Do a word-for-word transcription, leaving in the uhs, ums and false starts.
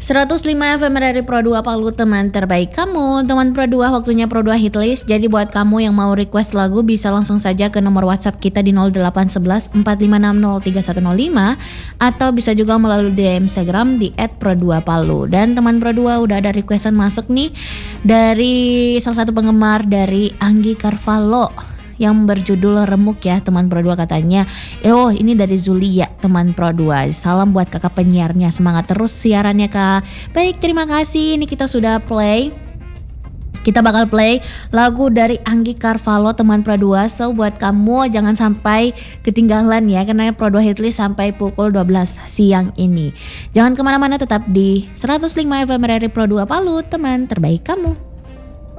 seratus lima F M R R I Pro dua Palu, teman terbaik kamu. Teman Pro dua, waktunya Pro dua Hitlist. Jadi buat kamu yang mau request lagu bisa langsung saja ke nomor WhatsApp kita di nol delapan satu satu empat lima enam nol tiga satu nol lima atau bisa juga melalui D M Instagram di et pro dua palu. Dan teman Pro dua, udah ada requestan masuk nih dari salah satu penggemar dari Anggi Carvalho yang berjudul Remuk ya, teman Pro dua katanya. Oh, ini dari Zulia, teman Pro dua. Salam buat kakak penyiarnya, semangat terus siarannya kak. Baik, terima kasih. Ini kita sudah play. Kita bakal play lagu dari Anggi Carvalho, teman Pro dua. So buat kamu jangan sampai ketinggalan ya, karena Pro dua Hitlist sampai pukul dua belas siang ini. Jangan kemana-mana, tetap di seratus lima F M R R I Pro dua Palu, teman terbaik kamu.